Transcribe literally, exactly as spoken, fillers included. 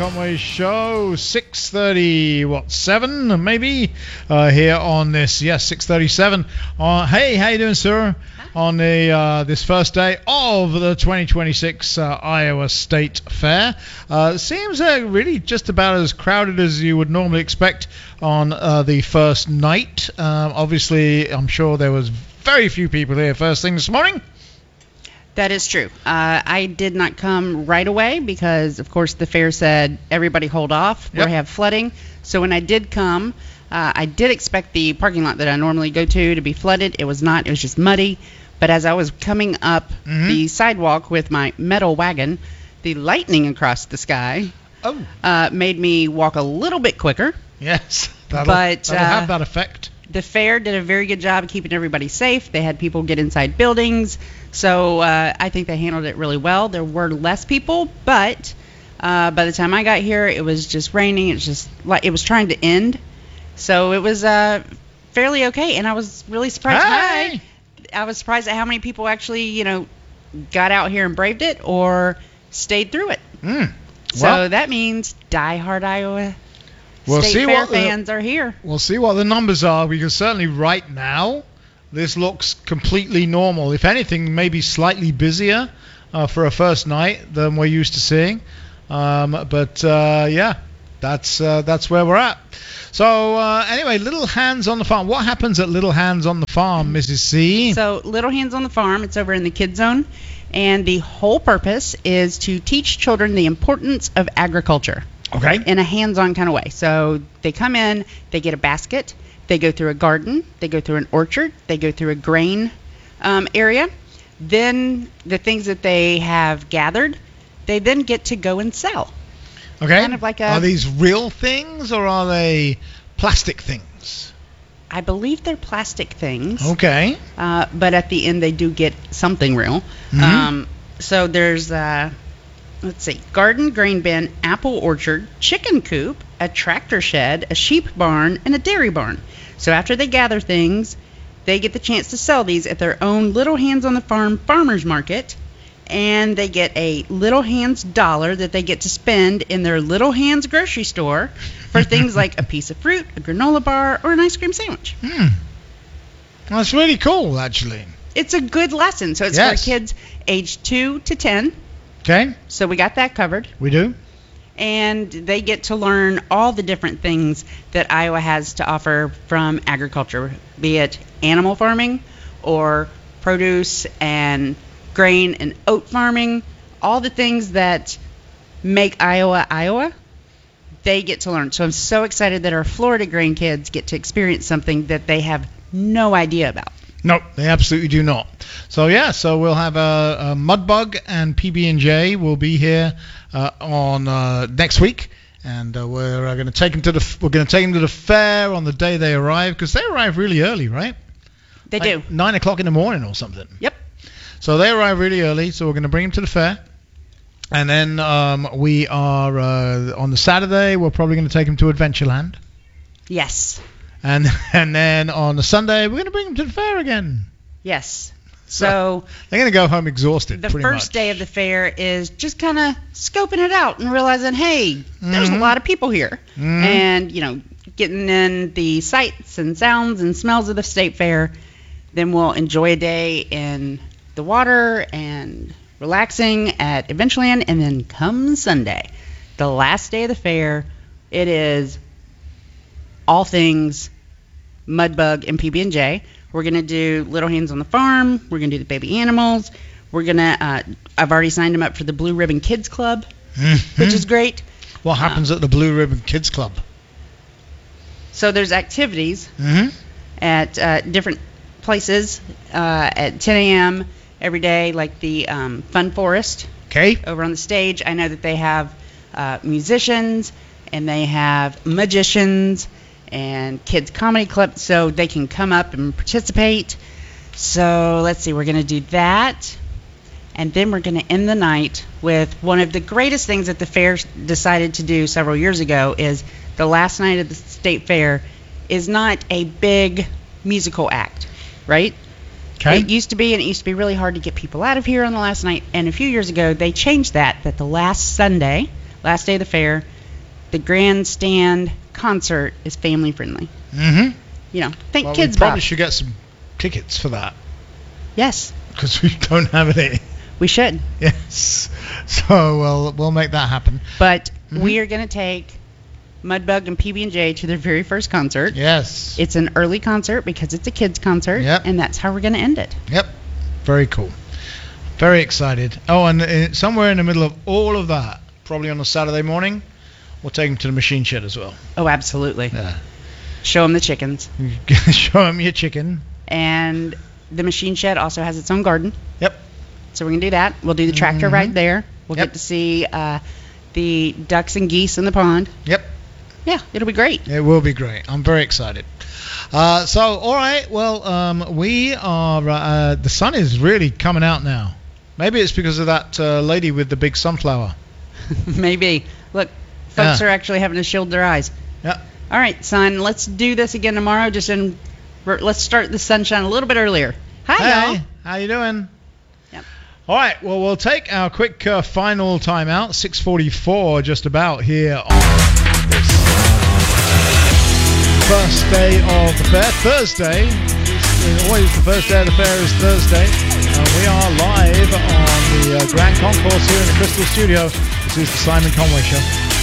Conway Show, six thirty, what, seven maybe, uh, here on this, yes, six thirty-seven. Uh, hey, how you doing, sir? On the uh, this first day of the twenty twenty-six uh, Iowa State Fair. Uh, seems uh, really just about as crowded as you would normally expect on uh, the first night. Um, obviously, I'm sure there was very few people here first thing this morning. That is true. Uh, I did not come right away because, of course, the fair said, everybody hold off. Yep. We have flooding. So when I did come, uh, I did expect the parking lot that I normally go to to be flooded. It was not. It was just muddy. But as I was coming up Mm-hmm. the sidewalk with my metal wagon, the lightning across the sky Oh, uh, made me walk a little bit quicker. yes. That'll, But, that'll uh, have that effect. The fair did a very good job of keeping everybody safe. They had people get inside buildings. So uh, I think they handled it really well. There were less people, but uh, by the time I got here, it was just raining. It was just like it was trying to end. So it was uh, fairly okay, and I was really surprised. Hey! Hi. I was surprised at how many people actually, you know, got out here and braved it or stayed through it. Mm. So Well, that means diehard Iowa We'll State see Fair what the- fans are here. we'll see what the numbers are, because certainly right now, this looks completely normal. If anything, maybe slightly busier uh, for a first night than we're used to seeing. Um, but uh, yeah, that's uh, that's where we're at. So uh, anyway, Little Hands on the Farm. What happens at Little Hands on the Farm, Missus C? So Little Hands on the Farm, it's over in the Kid Zone, and the whole purpose is to teach children the importance of agriculture Okay. in a hands-on kind of way. So they come in, they get a basket, they go through a garden, they go through an orchard, they go through a grain um, area. Then the things that they have gathered, they then get to go and sell. Okay. kind of like a- Are these real things or are they plastic things? I believe they're plastic things. Okay. Uh, but at the end they do get something real. Mhm. Um, so there's, uh, let's see, garden, grain bin, apple orchard, chicken coop, a tractor shed, a sheep barn, and a dairy barn. So after they gather things, they get the chance to sell these at their own Little Hands on the Farm farmers market, and they get a Little Hands dollar that they get to spend in their Little Hands grocery store for things like a piece of fruit, a granola bar, or an ice cream sandwich. Hmm. That's really cool, actually. It's a good lesson. So it's Yes. for kids aged two to ten. Okay. So we got that covered. We do. And they get to learn all the different things that Iowa has to offer from agriculture, be it animal farming or produce and grain and oat farming, all the things that make Iowa, Iowa, they get to learn. So I'm so excited that our Florida grain kids get to experience something that they have no idea about. No, they absolutely do not. So yeah, so we'll have a, a Mudbug and P B and J will be here uh, on uh, next week, and uh, we're uh, going to take them to the f- we're going to take them to the fair on the day they arrive, because they arrive really early, right? They Like do. nine o'clock in the morning or something. Yep. So they arrive really early, so we're going to bring them to the fair. And then um, we are, uh, on the Saturday, we're probably going to take them to Adventureland. Yes. And and then on the Sunday, we're going to bring them to the fair again. Yes. So They're going to go home exhausted, the pretty first much. day of the fair is just kind of scoping it out and realizing, hey, there's a Mhm. lot of people here. Mhm. And, you know, getting in the sights and sounds and smells of the state fair. Then we'll enjoy a day in the water and relaxing at Adventureland. And then come Sunday, the last day of the fair, it is all things Mudbug and P B and J. We're going to do Little Hands on the Farm. We're going to do the baby animals. We're going to, uh, I've already signed them up for the Blue Ribbon Kids Club, Mhm. which is great. What happens at the Blue Ribbon Kids Club? So there's activities Mm-hmm. at uh, different places uh, at ten a.m. every day, like the um, Fun Forest Okay. over on the stage. I know that they have uh, musicians and they have magicians and kids comedy club, so they can come up and participate. So let's see, we're going to do that, and then we're going to end the night with one of the greatest things that the fair decided to do several years ago. Is the last night of the state fair is not a big musical act, right? Okay. It used to be, and it used to be really hard to get people out of here on the last night. And a few years ago, they changed that, that the last Sunday, last day of the fair. The grandstand concert is family friendly. Mm-hmm. You know, think Well, Kids we probably Bop. should get some tickets for that Yes, because we don't have any. we should. Yes. So we'll we'll make that happen. But Mhm. we are going to take Mudbug and P B and J to their very first concert. Yes. It's an early concert because it's a kids concert, Yep. and that's how we're going to end it. Yep. Very cool. Very excited. Oh, and uh, somewhere in the middle of all of that, probably on a Saturday morning, we'll take them to the machine shed as well. Oh, absolutely. Yeah. Show them the chickens. Show them your chicken. And the machine shed also has its own garden. Yep. So we're going to do that. We'll do the tractor Mhm. ride there. We'll Yep. get to see uh, the ducks and geese in the pond. Yep. Yeah, it'll be great. It will be great. I'm very excited. Uh, so, all right. Well, um, we are. Uh, the sun is really coming out now. Maybe it's because of that uh, lady with the big sunflower. Maybe. Look, folks Yeah. are actually having to shield their eyes. Yep. All right, son, let's do this again tomorrow. Just in, let's start the sunshine a little bit earlier. Hi, Hey, y'all. how you doing? Yep. All right. Well, we'll take our quick uh, final timeout. six forty-four, just about here on this first day of the fair, Thursday. It's always the first day of the fair is Thursday. And we are live on the uh, Grand Concourse here in the Crystal Studio. This is the Simon Conway Show.